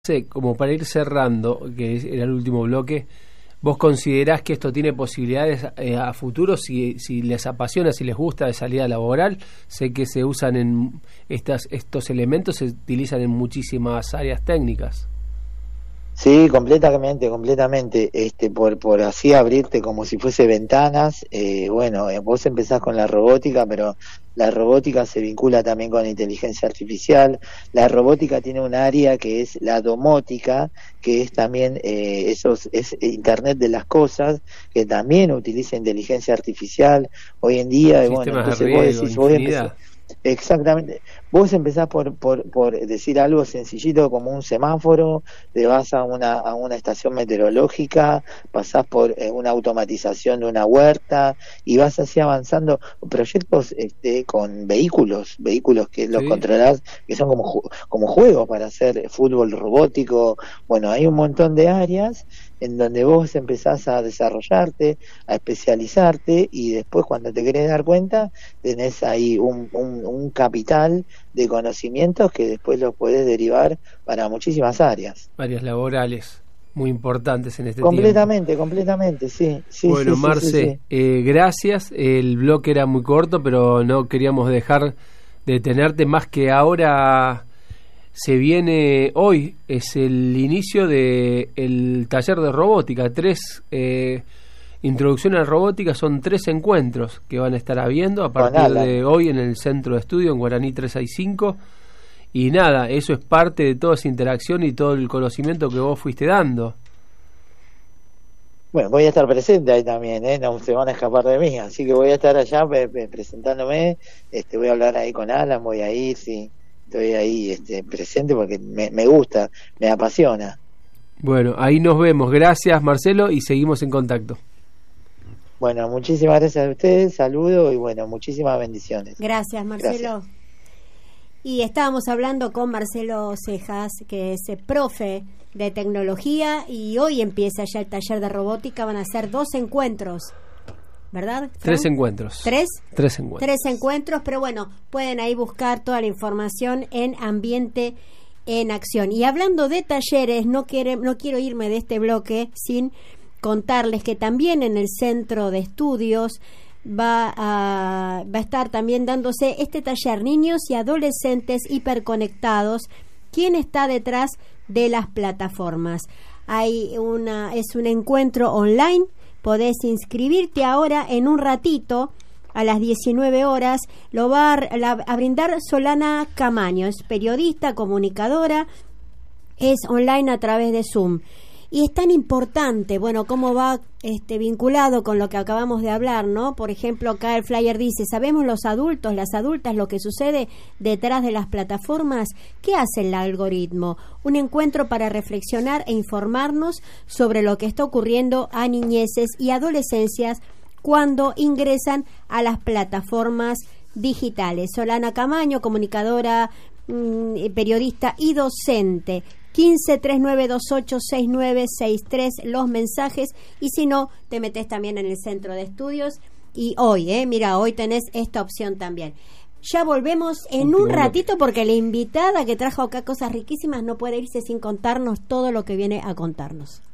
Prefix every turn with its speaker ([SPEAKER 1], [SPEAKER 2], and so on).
[SPEAKER 1] Como para ir cerrando, que era el último bloque, ¿vos considerás que esto tiene posibilidades a futuro si les apasiona, si les gusta de salida laboral? Sé que se usan en estos elementos, se utilizan en muchísimas áreas técnicas.
[SPEAKER 2] Sí, completamente, por así abrirte como si fuese ventanas. Vos empezás con la robótica, pero la robótica se vincula también con la inteligencia artificial. La robótica tiene un área que es la domótica, que es también es Internet de las cosas, que también utiliza inteligencia artificial hoy en día.
[SPEAKER 1] Sistemas de riego,
[SPEAKER 2] exactamente. Vos empezás por decir algo sencillito como un semáforo, te vas a una estación meteorológica, pasás por una automatización de una huerta y vas así avanzando. Proyectos con vehículos que los controlás, que son como juegos para hacer fútbol robótico. Bueno, hay un montón de áreas en donde vos empezás a desarrollarte, a especializarte, y después cuando te querés dar cuenta tenés ahí un capital de conocimientos que después los podés derivar para muchísimas áreas.
[SPEAKER 1] Áreas laborales muy importantes en este
[SPEAKER 2] completamente,
[SPEAKER 1] tiempo.
[SPEAKER 2] Completamente, sí.
[SPEAKER 1] Bueno,
[SPEAKER 2] sí,
[SPEAKER 1] Marce, sí. Gracias. El bloque era muy corto, pero no queríamos dejar de tenerte más que ahora. Se viene hoy, es el inicio de el taller de robótica, introducción a la robótica, son 3 encuentros que van a estar habiendo a partir de hoy en el centro de estudio en Guaraní 365, y nada, eso es parte de toda esa interacción y todo el conocimiento que vos fuiste dando.
[SPEAKER 2] Bueno, voy a estar presente ahí también, no se van a escapar de mí, así que voy a estar allá presentándome, voy a hablar ahí con Alan, voy a ir, sí. Estoy ahí presente porque me gusta, me apasiona.
[SPEAKER 1] Bueno, ahí nos vemos. Gracias, Marcelo, y seguimos en contacto.
[SPEAKER 2] Bueno, muchísimas gracias a ustedes, saludos y bueno, muchísimas bendiciones.
[SPEAKER 3] Gracias, Marcelo. Gracias. Y estábamos hablando con Marcelo Cejas, que es profe de tecnología, y hoy empieza ya el taller de robótica. Van a ser 2 encuentros, ¿verdad?
[SPEAKER 1] 3 encuentros.
[SPEAKER 3] ¿3?
[SPEAKER 1] 3 encuentros.
[SPEAKER 3] 3 encuentros, pero bueno, pueden ahí buscar toda la información en Ambiente en Acción. Y hablando de talleres, no quiero irme de este bloque sin contarles que también en el centro de estudios va a estar también dándose este taller Niños y Adolescentes Hiperconectados. ¿Quién está detrás de las plataformas? Es un encuentro online. Podés inscribirte ahora en un ratito, a las 19 horas. Lo va a brindar Solana Camaño, es periodista, comunicadora, es online a través de Zoom. Y es tan importante, bueno, cómo va vinculado con lo que acabamos de hablar, ¿no? Por ejemplo, acá el flyer dice: sabemos los adultos, las adultas, lo que sucede detrás de las plataformas. ¿Qué hace el algoritmo? Un encuentro para reflexionar e informarnos sobre lo que está ocurriendo a niñeces y adolescencias cuando ingresan a las plataformas digitales. Solana Camaño, comunicadora, periodista y docente. 15-3928-6963 los mensajes, y si no, te metes también en el centro de estudios. Y hoy, hoy tenés esta opción también. Ya volvemos en un ratito, porque la invitada que trajo acá cosas riquísimas no puede irse sin contarnos todo lo que viene a contarnos.